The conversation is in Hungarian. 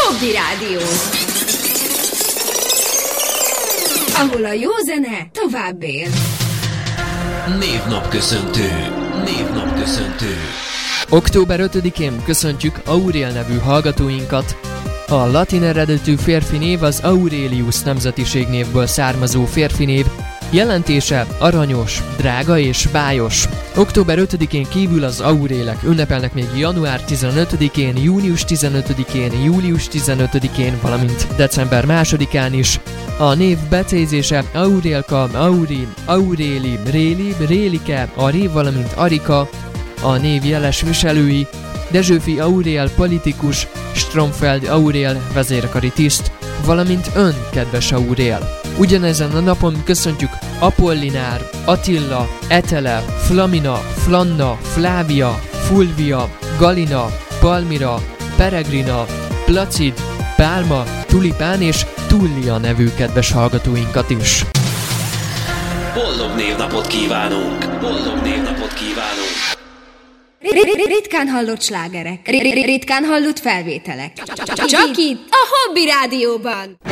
Hobby Rádió, ahol a jó zene tovább él. Névnapköszöntő. Október 5-én köszöntjük Aurél nevű hallgatóinkat. A latin eredetű férfi név az Aurelius nemzetiségnévből származó férfi név, jelentése aranyos, drága és bájos. Október 5-én kívül az aurélek ünnepelnek még január 15-én, június 15-én, július 15-én, valamint december 2-án is. A név becézése Aurélka, Auri, Auréli, Réli, Rélike, Ari, valamint Arika, a név jeles viselői: Dezsőfi Aurél politikus, Stromfeld Aurél vezérkari tiszt, valamint ön, kedves Aurél. Ugyanezen a napon köszöntjük Apollinár, Attila, Etele, Flamina, Flanna, Flávia, Fulvia, Galina, Palmira, Peregrina, Placid, Pálma, Tulipán és Tullia nevű kedves hallgatóinkat is. Boldog névnapot kívánunk! Ritkán hallott slágerek, ritkán hallott felvételek. Csak itt a Hobby Rádióban.